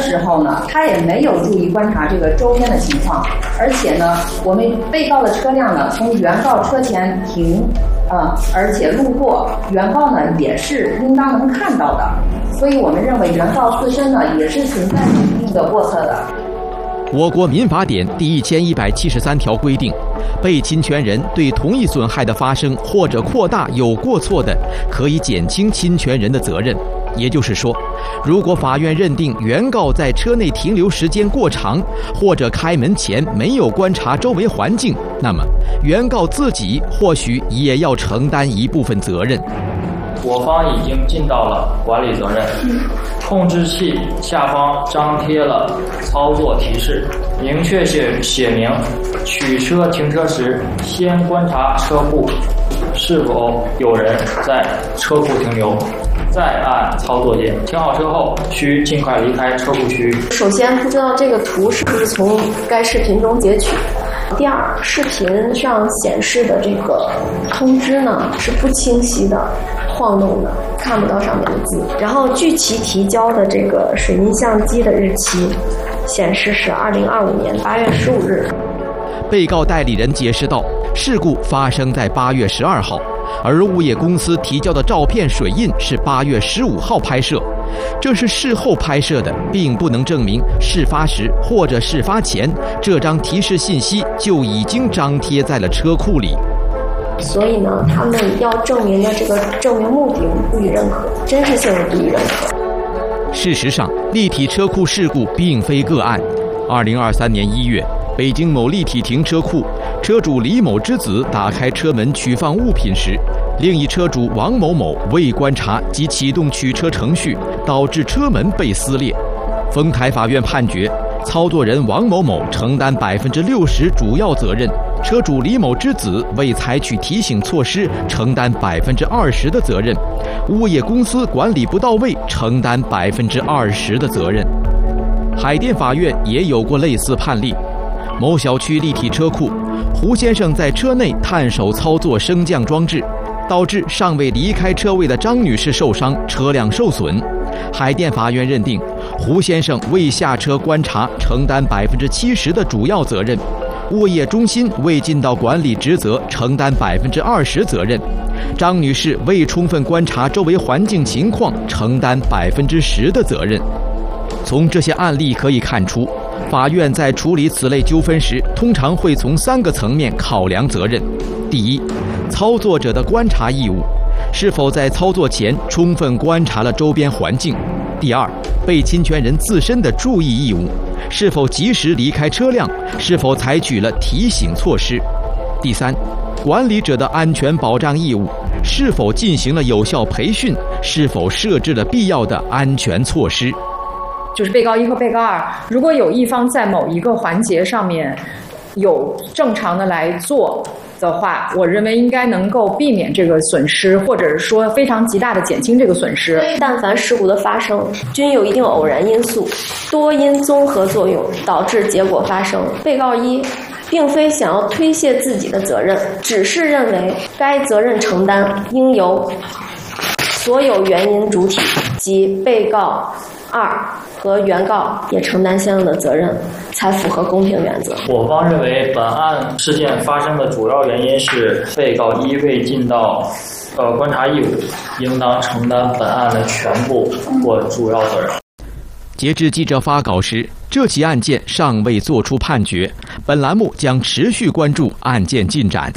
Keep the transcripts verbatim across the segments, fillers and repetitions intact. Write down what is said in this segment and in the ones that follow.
时候呢，他也没有注意观察这个周边的情况，而且呢，我们被告的车辆呢从原告车前停，呃，而且路过，原告呢也是应当能看到的，所以我们认为原告自身呢也是存在一定的过错的。 我国民法典第一千一百七十三条规定，被侵权人对同一损害的发生或者扩大有过错的，可以减轻侵权人的责任。也就是说，如果法院认定原告在车内停留时间过长，或者开门前没有观察周围环境，那么原告自己或许也要承担一部分责任。 我方已经尽到了管理责任。控制器下方张贴了操作提示，明确写写明取车停车时先观察车库是否有人在车库停留，再按操作键。停好车后需尽快离开车库区。 首先，不知道这个图是不是从该视频中截取。第二，视频上显示的这个通知呢是不清晰的，晃动的，看不到上面的字。然后据其提交的这个水印相机的日期显示是二零二五年八月十五日。 被告代理人解释道，事故发生在八月十二号，而物业公司提交的照片水印是八月十五号拍摄，这是事后拍摄的，并不能证明事发时或者事发前这张提示信息就已经张贴在了车库里。 所以呢，他们要证明的这个证明目的我们不予认可，真实性不予认可。 事实上，立体车库事故并非个案。二零二三年一月，北京某立体停车库，车主李某之子打开车门取放物品时，另一车主王某某未观察及启动取车程序，导致车门被撕裂。丰台法院判决，操作人王某某承担百分之六十主要责任，车主李某之子未采取提醒措施，承担百分之二十的责任，物业公司管理不到位，承担百分之二十的责任。海淀法院也有过类似判例。某小区立体车库，胡先生在车内探手操作升降装置，导致尚未离开车位的张女士受伤，车辆受损。海淀法院认定，胡先生未下车观察，承担百分之七十的主要责任；物业中心未尽到管理职责，承担百分之二十责任；张女士未充分观察周围环境情况，承担百分之十的责任。从这些案例可以看出，法院在处理此类纠纷时，通常会从三个层面考量责任。第一，操作者的观察义务，是否在操作前充分观察了周边环境；第二，被侵权人自身的注意义务，是否及时离开车辆，是否采取了提醒措施；第三，管理者的安全保障义务，是否进行了有效培训，是否设置了必要的安全措施。 就是被告一和被告二，如果有一方在某一个环节上面有正常的来做的话，我认为应该能够避免这个损失，或者是说非常极大的减轻这个损失。 但凡事故的发生，均有一定偶然因素，多因综合作用导致结果发生。被告一并非想要推卸自己的责任，只是认为该责任承担应由所有原因主体及被告二和原告也承担相应的责任，才符合公平原则。 我方认为，本案事件发生的主要原因是被告一未尽到呃观察义务，应当承担本案的全部或主要责任。 截至记者发稿时，这起案件尚未作出判决，本栏目将持续关注案件进展。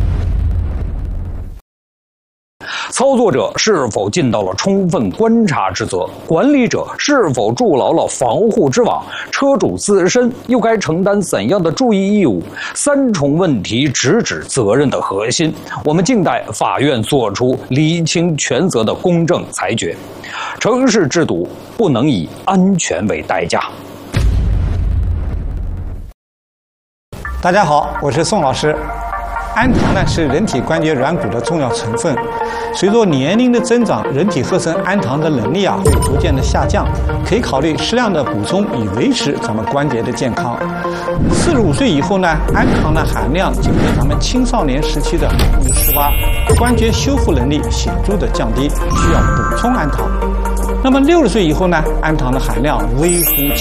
操作者是否尽到了充分观察之责？管理者是否筑牢了防护之网？车主自身又该承担怎样的注意义务？三重问题直指责任的核心。我们静待法院作出厘清全责的公正裁决。城市制度不能以安全为代价。 大家好，我是宋老师。氨糖呢是人体关节软骨的重要成分，随着年龄的增长，人体合成氨糖的能力啊会逐渐的下降，可以考虑适量的补充以维持咱们关节的健康。四十五岁以后呢，氨糖的含量仅为咱们青少年时期的百分之十八，关节修复能力显著的降低，需要补充氨糖。那么六十岁以后呢，氨糖的含量微乎